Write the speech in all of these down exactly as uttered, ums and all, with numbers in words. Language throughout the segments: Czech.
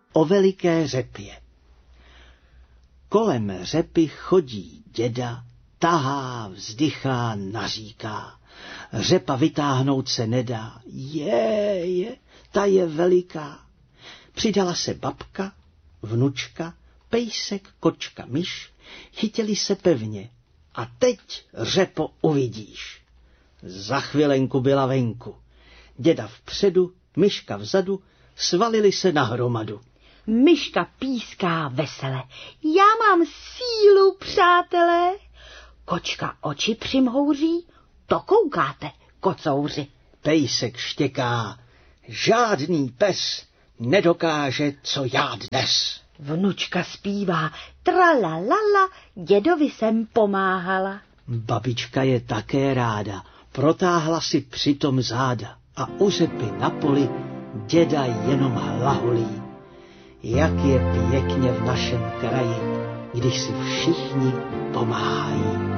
o veliké řepě. Kolem řepy chodí děda, tahá, vzdychá, naříká. Řepa vytáhnout se nedá. Je, je, ta je veliká. Přidala se babka, vnučka, pejsek, kočka, myš, chytili se pevně. A teď, řepo, uvidíš. Za chvilenku byla venku. Děda vpředu, myška vzadu, svalili se na hromadu. Myška píská vesele. Já mám sílu, přátelé. Kočka oči přimhouří. To koukáte, kocouři. Pejsek štěká. Žádný pes nedokáže, co já dnes. Vnučka zpívá. Tralalala, dědovi jsem pomáhala. Babička je také ráda. Protáhla si přitom záda. A u řepy na poli děda jenom hlaholí. Jak je pěkně v našem kraji, když si všichni pomáhají.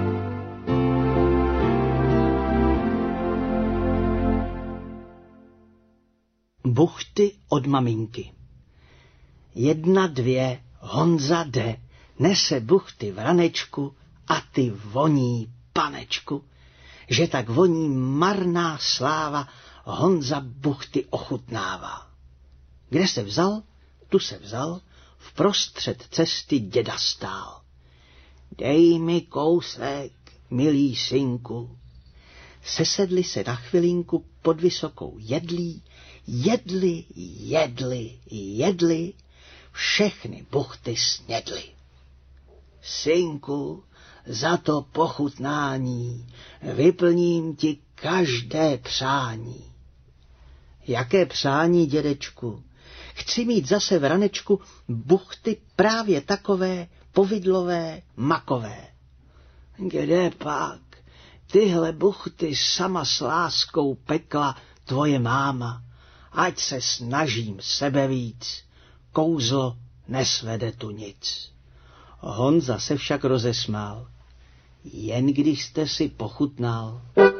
Buchty od maminky. Jedna, dvě, Honza jde, nese buchty v ranečku a ty voní, panečku, že tak voní marná sláva, Honza buchty ochutnává. Kde se vzal, tu se vzal, vprostřed cesty děda stál. Dej mi kousek, milý synku. Sesedli se na chvilinku pod vysokou jedlí, jedli, jedli, jedli, všechny buchty snědli. Synku, za to pochutnání vyplním ti každé přání. Jaké přání, dědečku? Chci mít zase v ranečku buchty právě takové, povidlové, makové. Kde pak? Tyhle buchty sama s láskou pekla tvoje máma, ať se snažím sebe víc, kouzlo nesvede tu nic. Honza se však rozesmál. Jen když jste si pochutnal.